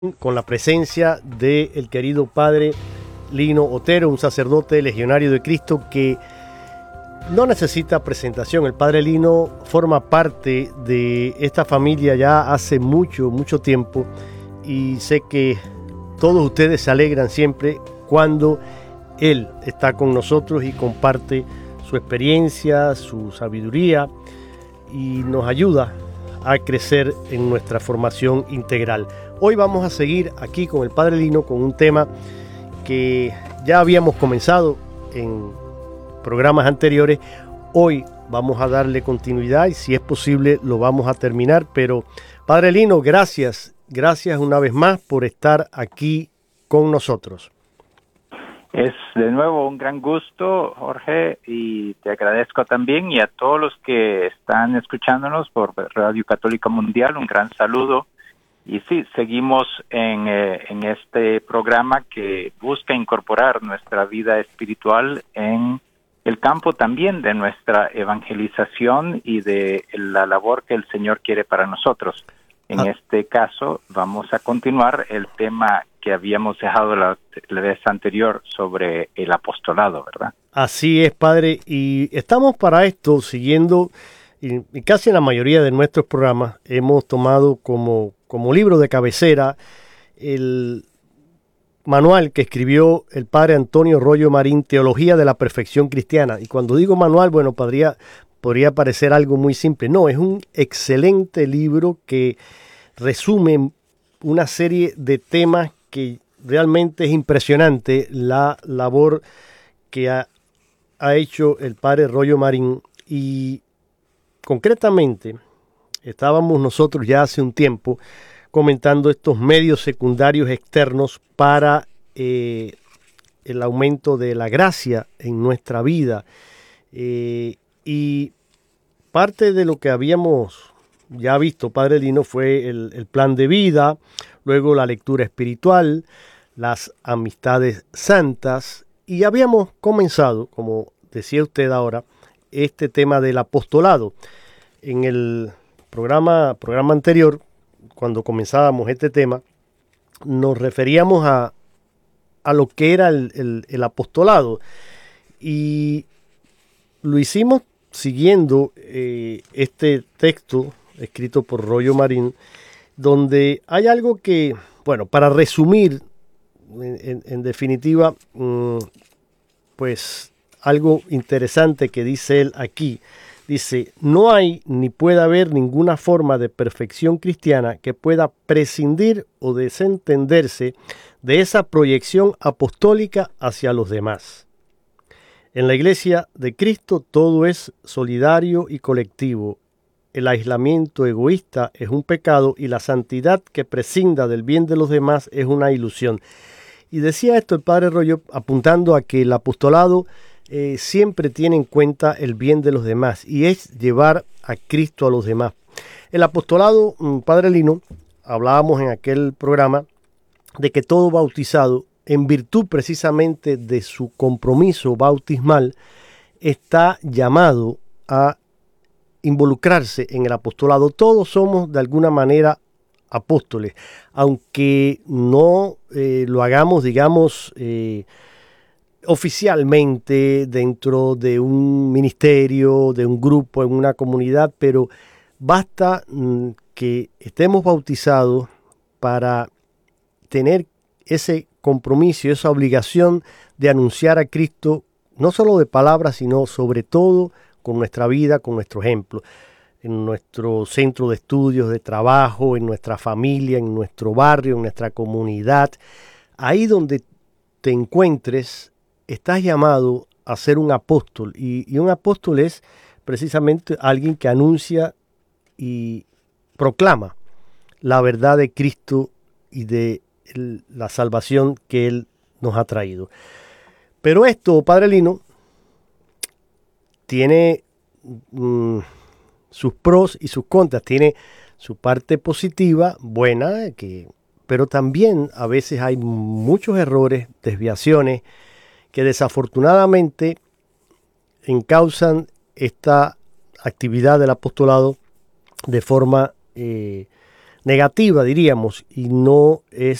con la presencia del querido padre Lino Otero, un sacerdote legionario de Cristo que no necesita presentación. El padre Lino forma parte de esta familia ya hace mucho tiempo y sé que todos ustedes se alegran siempre cuando él está con nosotros y comparte su experiencia, su sabiduría y nos ayuda a crecer en nuestra formación integral. Hoy vamos a seguir aquí con el padre Lino con un tema que ya habíamos comenzado en programas anteriores. Hoy vamos a darle continuidad y si es posible lo vamos a terminar. Pero padre Lino, gracias una vez más por estar aquí con nosotros. Es de nuevo un gran gusto, Jorge, y te agradezco también y a todos los que están escuchándonos por Radio Católica Mundial, un gran saludo. Y sí, seguimos en este programa que busca incorporar nuestra vida espiritual en el campo también de nuestra evangelización y de la labor que el Señor quiere para nosotros. En este caso, vamos a continuar el tema que habíamos dejado la vez anterior sobre el apostolado, ¿verdad? Así es, padre, y estamos para esto siguiendo, y casi en la mayoría de nuestros programas hemos tomado como libro de cabecera el manual que escribió el padre Antonio Rollo Marín, Teología de la Perfección Cristiana. Y cuando digo manual, bueno, podría parecer algo muy simple. No, es un excelente libro que resume una serie de temas que realmente es impresionante la labor que ha hecho el padre Rollo Marín. Y concretamente, estábamos nosotros ya hace un tiempo comentando estos medios secundarios externos para el aumento de la gracia en nuestra vida. Y parte de lo que habíamos ya visto, padre Lino, fue el plan de vida, luego la lectura espiritual, las amistades santas, y habíamos comenzado, como decía usted ahora, este tema del apostolado. En el programa anterior, cuando comenzábamos este tema, nos referíamos a lo que era el apostolado y lo hicimos siguiendo este texto escrito por Rollo Marín, donde hay algo que, bueno, para resumir en definitiva, pues algo interesante que dice él aquí. Dice, no hay ni puede haber ninguna forma de perfección cristiana que pueda prescindir o desentenderse de esa proyección apostólica hacia los demás. En la Iglesia de Cristo todo es solidario y colectivo. El aislamiento egoísta es un pecado y la santidad que prescinda del bien de los demás es una ilusión. Y decía esto el padre Rollo apuntando a que el apostolado siempre tiene en cuenta el bien de los demás y es llevar a Cristo a los demás. El apostolado, padre Lino, hablábamos en aquel programa de que todo bautizado, en virtud precisamente de su compromiso bautismal, está llamado a involucrarse en el apostolado. Todos somos de alguna manera apóstoles, aunque no lo hagamos, digamos, oficialmente dentro de un ministerio, de un grupo, en una comunidad, pero basta que estemos bautizados para tener ese compromiso, esa obligación de anunciar a Cristo, no solo de palabras, sino sobre todo con nuestra vida, con nuestro ejemplo, en nuestro centro de estudios, de trabajo, en nuestra familia, en nuestro barrio, en nuestra comunidad. Ahí donde te encuentres, estás llamado a ser un apóstol y un apóstol es precisamente alguien que anuncia y proclama la verdad de Cristo y de la salvación que Él nos ha traído. Pero esto, padre Lino, tiene sus pros y sus contras, tiene su parte positiva, buena, pero también a veces hay muchos errores, desviaciones, que desafortunadamente encausan esta actividad del apostolado de forma negativa, diríamos, y no es